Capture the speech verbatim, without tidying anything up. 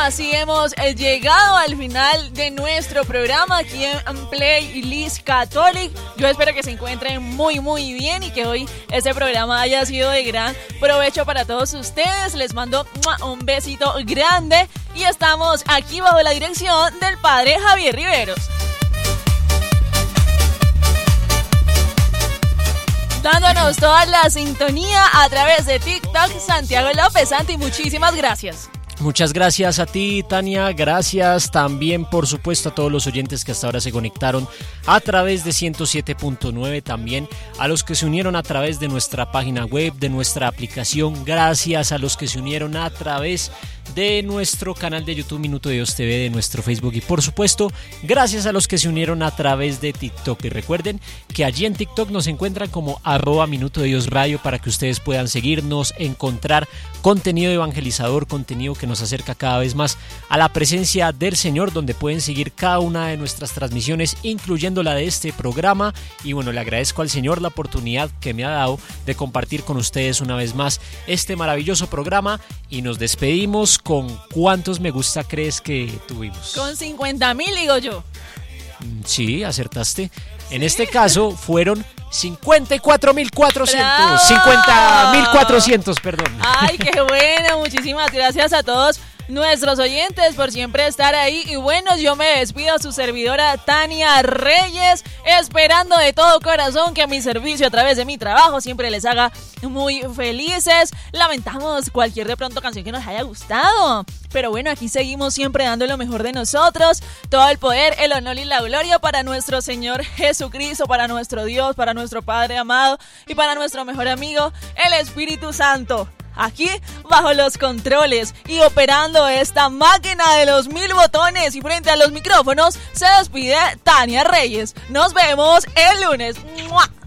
así hemos eh, llegado al final de nuestro programa aquí en Playlist Catholic. Yo espero que se encuentren muy muy bien y que hoy este programa haya sido de gran provecho para todos ustedes. Les mando un besito grande y estamos aquí bajo la dirección del padre Javier Riveros, dándonos toda la sintonía a través de TikTok. Santiago López, Santi, muchísimas gracias. Muchas gracias a ti, Tania, gracias también por supuesto a todos los oyentes que hasta ahora se conectaron a través de ciento siete punto nueve, también a los que se unieron a través de nuestra página web, de nuestra aplicación, gracias a los que se unieron a través de nuestro canal de YouTube Minuto de Dios T V, de nuestro Facebook y por supuesto gracias a los que se unieron a través de TikTok. Y recuerden que allí en TikTok nos encuentran como arroba Minuto de Dios Radio para que ustedes puedan seguirnos, encontrar contenido evangelizador, contenido que nos acerca cada vez más a la presencia del Señor, donde pueden seguir cada una de nuestras transmisiones, incluyendo la de este programa. Y bueno, le agradezco al Señor la oportunidad que me ha dado de compartir con ustedes una vez más este maravilloso programa y nos despedimos. ¿Con cuántos me gusta crees que tuvimos? Con cincuenta mil, digo yo. Sí, acertaste. ¿Sí? En este caso fueron cincuenta y cuatro mil cuatrocientos. cincuenta mil cuatrocientos, perdón. Ay, qué bueno. Muchísimas gracias a todos nuestros oyentes por siempre estar ahí. Y bueno, yo me despido, su servidora Tania Reyes, esperando de todo corazón que mi servicio a través de mi trabajo siempre les haga muy felices. Lamentamos cualquier de pronto canción que nos haya gustado, pero bueno, aquí seguimos siempre dando lo mejor de nosotros. Todo el poder, el honor y la gloria para nuestro Señor Jesucristo, para nuestro Dios, para nuestro Padre amado y para nuestro mejor amigo, el Espíritu Santo. Aquí bajo los controles y operando esta máquina de los mil botones y frente a los micrófonos se despide Tania Reyes. Nos vemos el lunes. ¡Mua!